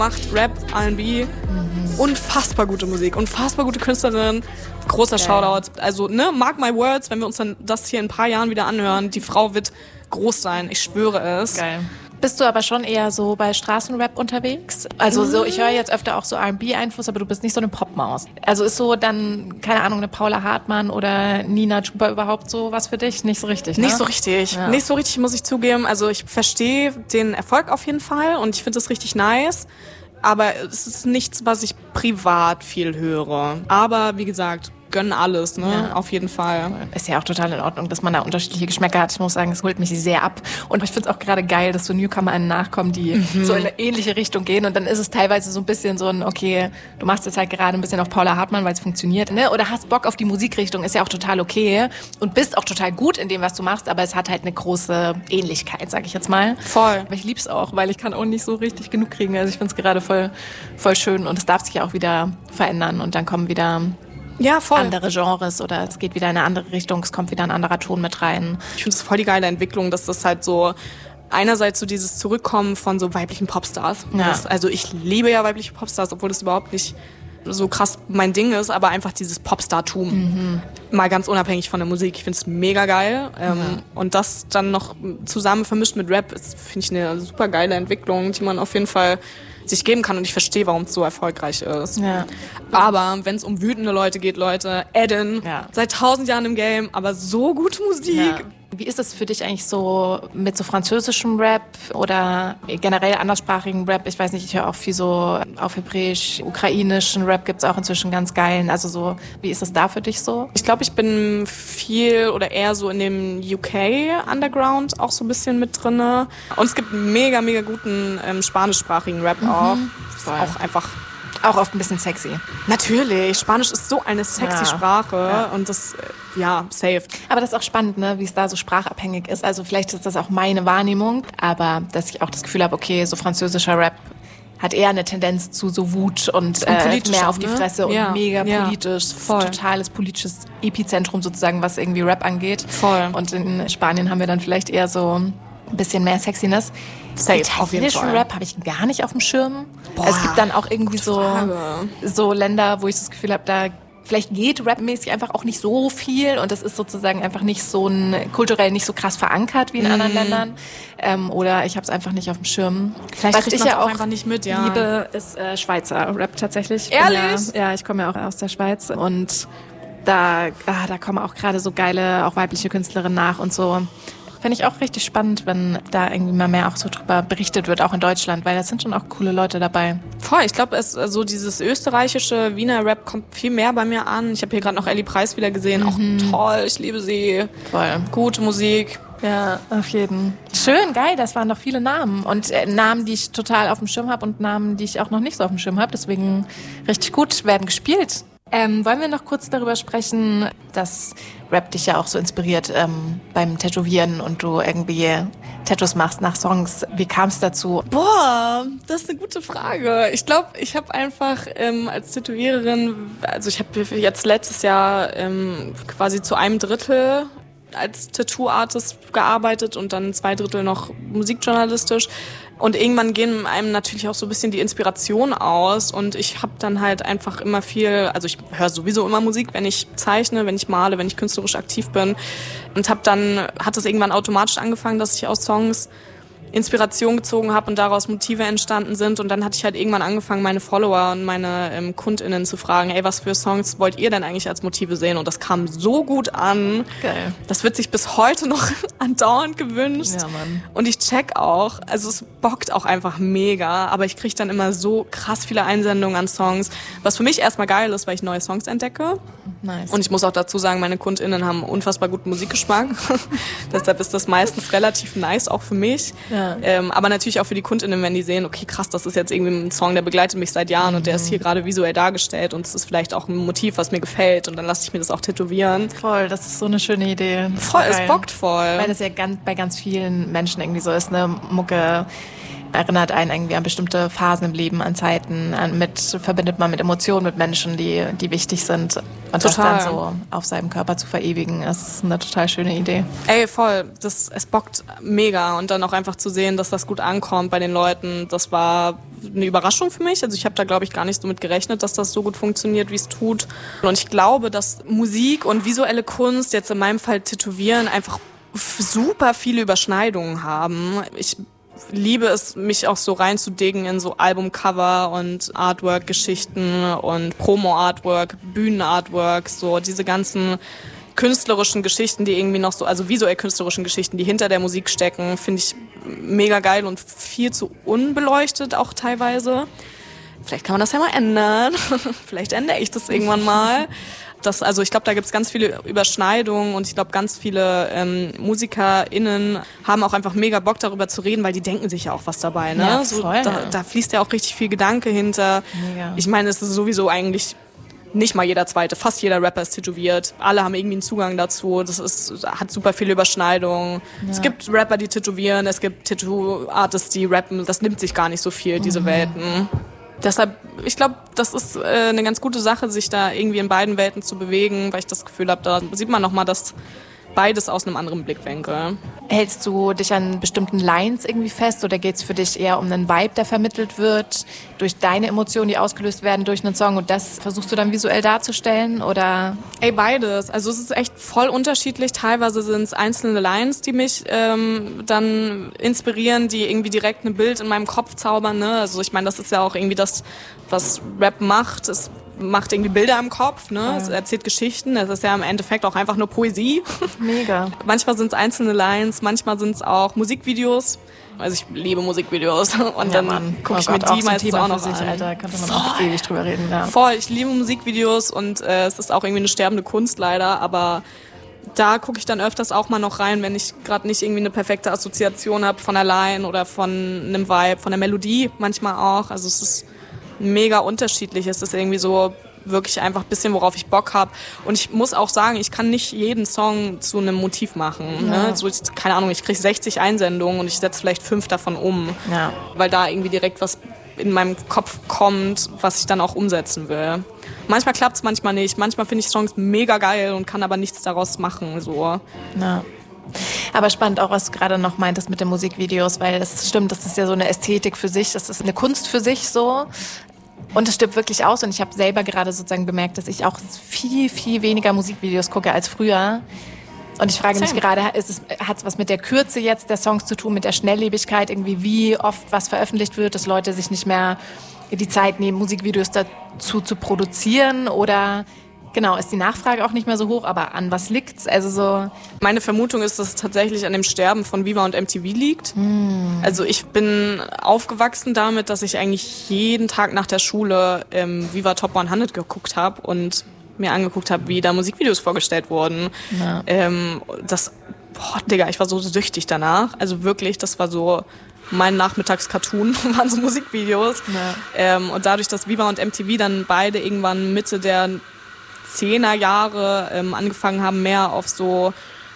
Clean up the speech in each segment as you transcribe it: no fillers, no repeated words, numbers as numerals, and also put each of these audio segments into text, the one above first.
Macht Rap, R&B, unfassbar gute Musik, unfassbar gute Künstlerin, großer Shoutout. Also, mark my words, wenn wir uns dann das hier in ein paar Jahren wieder anhören, die Frau wird groß sein, ich schwöre es. Geil. Bist du aber schon eher so bei Straßenrap unterwegs? Also so, ich höre jetzt öfter auch so R&B-Einfluss, aber du bist nicht so eine Popmaus. Also ist so dann, keine Ahnung, eine Paula Hartmann oder Nina Chuba überhaupt so was für dich? Nicht so richtig, ne? Nicht so richtig. Ja. Nicht so richtig, muss ich zugeben. Also ich verstehe den Erfolg auf jeden Fall und ich finde das richtig nice. Aber es ist nichts, was ich privat viel höre. Aber wie gesagt, gönnen alles, auf jeden Fall. Ist ja auch total in Ordnung, dass man da unterschiedliche Geschmäcker hat. Ich muss sagen, es holt mich sehr ab. Und ich finde es auch gerade geil, dass so NewcomerInnen nachkommen, die so in eine ähnliche Richtung gehen. Und dann ist es teilweise so ein bisschen so ein, okay, du machst jetzt halt gerade ein bisschen auf Paula Hartmann, weil es funktioniert, ne? Oder hast Bock auf die Musikrichtung, ist ja auch total okay. Und bist auch total gut in dem, was du machst, aber es hat halt eine große Ähnlichkeit, sag ich jetzt mal. Voll. Aber ich lieb's auch, weil ich kann auch nicht so richtig genug kriegen. Also ich finde es gerade voll schön. Und es darf sich ja auch wieder verändern. Und dann kommen wieder andere Genres oder es geht wieder in eine andere Richtung, es kommt wieder ein anderer Ton mit rein. Ich finde es voll die geile Entwicklung, dass das halt so einerseits so dieses Zurückkommen von so weiblichen Popstars. Ja. Also ich liebe ja weibliche Popstars, obwohl das überhaupt nicht so krass mein Ding ist, aber einfach dieses Popstartum. Mal ganz unabhängig von der Musik. Ich finde es mega geil. Und das dann noch zusammen vermischt mit Rap ist, finde ich, eine super geile Entwicklung, die man auf jeden Fall sich geben kann und ich verstehe, warum es so erfolgreich ist. Ja. Aber wenn es um wütende Leute geht, Leute, Eden, seit 1000 Jahren im Game, aber so gute Musik. Ja. Wie ist es für dich eigentlich so mit so französischem Rap oder generell anderssprachigen Rap? Ich weiß nicht, ich höre auch viel so auf Hebräisch, ukrainischen Rap gibt's auch inzwischen ganz geilen. Also so, wie ist es da für dich so? Ich glaube, ich bin viel oder eher so in dem UK-Underground auch so ein bisschen mit drinne. Und es gibt mega, mega guten spanischsprachigen Rap auch. Ist auch einfach... Auch oft ein bisschen sexy. Natürlich, Spanisch ist so eine sexy Sprache und das, safe. Aber das ist auch spannend, ne, wie es da so sprachabhängig ist. Also vielleicht ist das auch meine Wahrnehmung, aber dass ich auch das Gefühl habe, okay, so französischer Rap hat eher eine Tendenz zu so Wut und mehr auf die Fresse und mega politisch. Totales politisches Epizentrum sozusagen, was irgendwie Rap angeht. Voll. Und in Spanien haben wir dann vielleicht eher so ein bisschen mehr Sexiness. Safe, auf jeden Fall. Rap habe ich gar nicht auf dem Schirm. Es gibt dann auch irgendwie so Länder, wo ich das Gefühl habe, da vielleicht geht rapmäßig einfach auch nicht so viel und das ist sozusagen einfach nicht so kulturell nicht so krass verankert wie in anderen Ländern. Oder ich habe es einfach nicht auf dem Schirm. Vielleicht was ich ja auch einfach nicht mit, liebe, ist Schweizer Rap tatsächlich. Ehrlich? Ja, ich komme ja auch aus der Schweiz und da kommen auch gerade so geile, auch weibliche Künstlerinnen nach und so. Fände ich auch richtig spannend, wenn da irgendwie mal mehr auch so drüber berichtet wird, auch in Deutschland, weil da sind schon auch coole Leute dabei. Voll, ich glaube, so dieses österreichische Wiener Rap kommt viel mehr bei mir an. Ich habe hier gerade noch Ellie Preis wieder gesehen, auch toll, ich liebe sie. Voll. Gute Musik. Ja, auf jeden. Schön, geil, das waren doch viele Namen. Und Namen, die ich total auf dem Schirm habe und Namen, die ich auch noch nicht so auf dem Schirm habe. Deswegen richtig gut, werden gespielt. Wollen wir noch kurz darüber sprechen, dass Rap dich ja auch so inspiriert beim Tätowieren und du irgendwie Tattoos machst nach Songs. Wie kam es dazu? Boah, das ist eine gute Frage. Ich glaube, ich habe einfach als Tätowiererin, also ich habe jetzt letztes Jahr quasi zu 1/3 als Tattoo-Artist gearbeitet und dann 2/3 noch musikjournalistisch. Und irgendwann gehen einem natürlich auch so ein bisschen die Inspiration aus und ich habe dann halt einfach immer viel, also ich höre sowieso immer Musik, wenn ich zeichne, wenn ich male, wenn ich künstlerisch aktiv bin und hat es irgendwann automatisch angefangen, dass ich aus Songs Inspiration gezogen habe und daraus Motive entstanden sind und dann hatte ich halt irgendwann angefangen, meine Follower und meine KundInnen zu fragen, ey, was für Songs wollt ihr denn eigentlich als Motive sehen? Und das kam so gut an. Geil. Das wird sich bis heute noch andauernd gewünscht. Ja, Mann. Und ich check auch, also es bockt auch einfach mega, aber ich kriege dann immer so krass viele Einsendungen an Songs, was für mich erstmal geil ist, weil ich neue Songs entdecke. Nice. Und ich muss auch dazu sagen, meine KundInnen haben unfassbar guten Musikgeschmack. Deshalb ist das meistens relativ nice, auch für mich. Ja. Aber natürlich auch für die KundInnen, wenn die sehen, okay, krass, das ist jetzt irgendwie ein Song, der begleitet mich seit Jahren und der ist hier gerade visuell dargestellt und es ist vielleicht auch ein Motiv, was mir gefällt und dann lasse ich mir das auch tätowieren. Voll, das ist so eine schöne Idee. Voll, es bockt voll. Weil das ja bei ganz vielen Menschen irgendwie so ist, ne, Mucke erinnert einen irgendwie an bestimmte Phasen im Leben, an Zeiten, verbindet man mit Emotionen, mit Menschen, die wichtig sind. Und das dann so auf seinem Körper zu verewigen, ist eine total schöne Idee. Ey, voll. Es bockt mega. Und dann auch einfach zu sehen, dass das gut ankommt bei den Leuten, das war eine Überraschung für mich. Also ich habe da, glaube ich, gar nicht so mit gerechnet, dass das so gut funktioniert, wie es tut. Und ich glaube, dass Musik und visuelle Kunst, jetzt in meinem Fall Tätowieren, einfach super viele Überschneidungen haben. Ich liebe es, mich auch so reinzudingen in so Albumcover und Artwork-Geschichten und Promo-Artwork, Bühnen-Artwork, so diese ganzen künstlerischen Geschichten, die irgendwie noch so, also visuell künstlerischen Geschichten, die hinter der Musik stecken, finde ich mega geil und viel zu unbeleuchtet auch teilweise. Vielleicht kann man das ja mal ändern. Vielleicht ändere ich das irgendwann mal. Also ich glaube, da gibt es ganz viele Überschneidungen und ich glaube, ganz viele MusikerInnen haben auch einfach mega Bock darüber zu reden, weil die denken sich ja auch was dabei. Ne? Ja, so, voll. Da fließt ja auch richtig viel Gedanke hinter. Mega. Ich meine, es ist sowieso eigentlich nicht mal jeder Zweite, fast jeder Rapper ist tätowiert. Alle haben irgendwie einen Zugang dazu. Hat super viele Überschneidungen. Ja. Es gibt Rapper, die tätowieren, es gibt Tattoo-Artists, die rappen. Das nimmt sich gar nicht so viel, diese Welten. Deshalb, ich glaube, das ist eine ganz gute Sache, sich da irgendwie in beiden Welten zu bewegen, weil ich das Gefühl habe, da sieht man nochmal das beides aus einem anderen Blickwinkel. Hältst du dich an bestimmten Lines irgendwie fest oder geht es für dich eher um einen Vibe, der vermittelt wird, durch deine Emotionen, die ausgelöst werden durch einen Song und das versuchst du dann visuell darzustellen oder? Ey, beides. Also es ist echt voll unterschiedlich. Teilweise sind es einzelne Lines, die mich dann inspirieren, die irgendwie direkt ein Bild in meinem Kopf zaubern. Ne? Also ich meine, das ist ja auch irgendwie das, was Rap macht. Es macht irgendwie Bilder im Kopf, ne? Ja. Es erzählt Geschichten. Es ist ja im Endeffekt auch einfach nur Poesie. Mega. Manchmal sind es einzelne Lines, manchmal sind es auch Musikvideos. Also ich liebe Musikvideos und ja, dann gucke ich mir die meistens auch noch an. Alter, könnte man auch ewig drüber reden. Ja. Voll, ich liebe Musikvideos und es ist auch irgendwie eine sterbende Kunst leider, aber da gucke ich dann öfters auch mal noch rein, wenn ich gerade nicht irgendwie eine perfekte Assoziation habe von der Line oder von einem Vibe, von der Melodie manchmal auch. Also es ist mega unterschiedlich. Es ist irgendwie so wirklich einfach ein bisschen, worauf ich Bock habe. Und ich muss auch sagen, ich kann nicht jeden Song zu einem Motiv machen. Ja. Ne? So, keine Ahnung, ich kriege 60 Einsendungen und ich setze vielleicht 5 davon um. Ja. Weil da irgendwie direkt was in meinem Kopf kommt, was ich dann auch umsetzen will. Manchmal klappt es, manchmal nicht. Manchmal finde ich Songs mega geil und kann aber nichts daraus machen. So. Ja. Aber spannend auch, was du gerade noch meintest mit den Musikvideos, weil es stimmt, das ist ja so eine Ästhetik für sich, das ist eine Kunst für sich so. Und es stimmt wirklich aus und ich habe selber gerade sozusagen bemerkt, dass ich auch viel, viel weniger Musikvideos gucke als früher. Und ich frage mich gerade, hat es was mit der Kürze jetzt der Songs zu tun, mit der Schnelllebigkeit, irgendwie wie oft was veröffentlicht wird, dass Leute sich nicht mehr die Zeit nehmen, Musikvideos dazu zu produzieren oder genau, ist die Nachfrage auch nicht mehr so hoch, aber an was liegt's? Also so. Meine Vermutung ist, dass es tatsächlich an dem Sterben von Viva und MTV liegt. Also ich bin aufgewachsen damit, dass ich eigentlich jeden Tag nach der Schule Viva Top 100 geguckt habe und mir angeguckt habe, wie da Musikvideos vorgestellt wurden. Ja. Digga, ich war so süchtig danach. Also wirklich, das war so mein Nachmittagscartoon, waren so Musikvideos. Ja. Und dadurch, dass Viva und MTV dann beide irgendwann Mitte der 10er Jahre angefangen haben, mehr auf so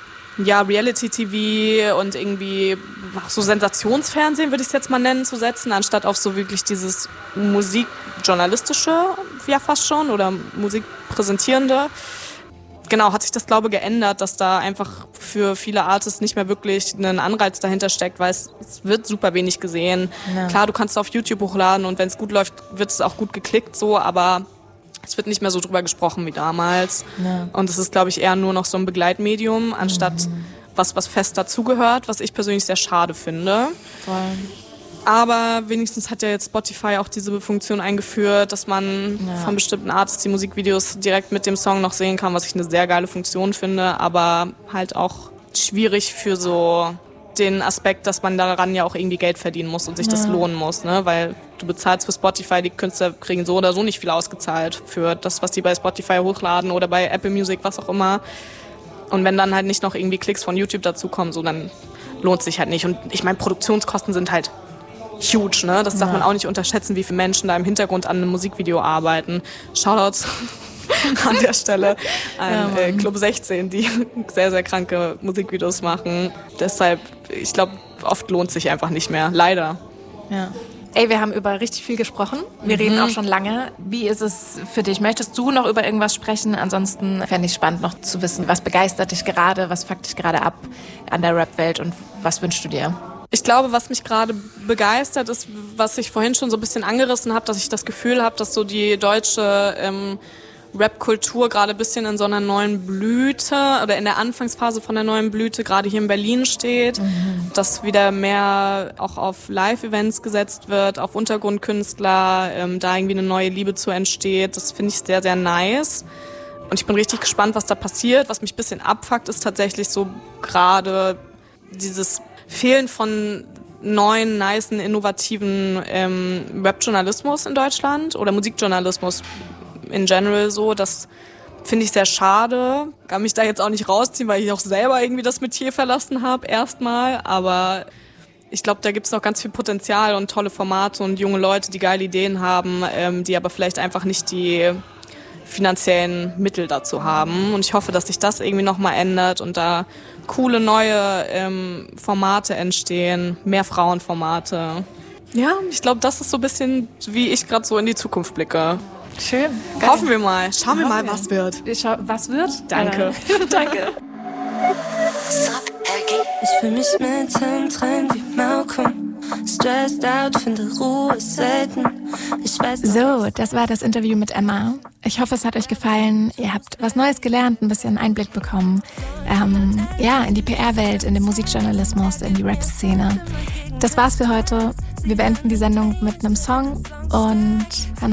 Reality-TV und irgendwie auch so Sensationsfernsehen, würde ich es jetzt mal nennen, zu setzen, anstatt auf so wirklich dieses Musikjournalistische, ja fast schon, oder Musikpräsentierende. Genau, hat sich das, glaube ich, geändert, dass da einfach für viele Artists nicht mehr wirklich ein Anreiz dahinter steckt, weil es wird super wenig gesehen. Ja. Klar, du kannst es auf YouTube hochladen und wenn es gut läuft, wird es auch gut geklickt, so, aber es wird nicht mehr so drüber gesprochen wie damals. Ja. Und es ist, glaube ich, eher nur noch so ein Begleitmedium, anstatt was fest dazugehört, was ich persönlich sehr schade finde. Voll. Aber wenigstens hat ja jetzt Spotify auch diese Funktion eingeführt, dass man von bestimmten Artists die Musikvideos direkt mit dem Song noch sehen kann, was ich eine sehr geile Funktion finde, aber halt auch schwierig für so den Aspekt, dass man daran ja auch irgendwie Geld verdienen muss und sich das lohnen muss, ne? Weil du bezahlst für Spotify, die Künstler kriegen so oder so nicht viel ausgezahlt für das, was die bei Spotify hochladen oder bei Apple Music, was auch immer. Und wenn dann halt nicht noch irgendwie Klicks von YouTube dazukommen, so, dann lohnt es sich halt nicht. Und ich meine, Produktionskosten sind halt huge, ne? Das darf man auch nicht unterschätzen, wie viele Menschen da im Hintergrund an einem Musikvideo arbeiten. Shoutouts an der Stelle an Club 16, die sehr, sehr kranke Musikvideos machen. Deshalb, ich glaube, oft lohnt es sich einfach nicht mehr. Leider. Ja. Ey, wir haben über richtig viel gesprochen. Wir reden auch schon lange. Wie ist es für dich? Möchtest du noch über irgendwas sprechen? Ansonsten fände ich spannend, noch zu wissen, was begeistert dich gerade, was fuckt dich gerade ab an der Rap-Welt und was wünschst du dir? Ich glaube, was mich gerade begeistert ist, was ich vorhin schon so ein bisschen angerissen habe, dass ich das Gefühl habe, dass so die deutsche Rap-Kultur gerade ein bisschen in so einer neuen Blüte oder in der Anfangsphase von der neuen Blüte gerade hier in Berlin steht, dass wieder mehr auch auf Live-Events gesetzt wird, auf Untergrundkünstler, da irgendwie eine neue Liebe zu entsteht. Das finde ich sehr, sehr nice. Und ich bin richtig gespannt, was da passiert. Was mich ein bisschen abfuckt, ist tatsächlich so gerade dieses Fehlen von neuen, nicen, innovativen Webjournalismus in Deutschland oder Musikjournalismus in general so. Das finde ich sehr schade. Kann mich da jetzt auch nicht rausziehen, weil ich auch selber irgendwie das Metier verlassen habe erstmal. Aber ich glaube, da gibt es noch ganz viel Potenzial und tolle Formate und junge Leute, die geile Ideen haben, die aber vielleicht einfach nicht die finanziellen Mittel dazu haben. Und ich hoffe, dass sich das irgendwie nochmal ändert und da coole neue Formate entstehen, mehr Frauenformate. Ja, ich glaube, das ist so ein bisschen, wie ich gerade so in die Zukunft blicke. Schön. Geil. Hoffen wir mal. Schauen wir mal, was wird. Was wird? Danke. Danke. Ich fühl mich mittendrin wie Malcolm. Stressed out, finde Ruhe selten. Ich weiß so, das war das Interview mit Emma. Ich hoffe, es hat euch gefallen. Ihr habt was Neues gelernt, ein bisschen Einblick bekommen. In die PR-Welt, in den Musikjournalismus, in die Rap-Szene. Das war's für heute. Wir beenden die Sendung mit einem Song und hören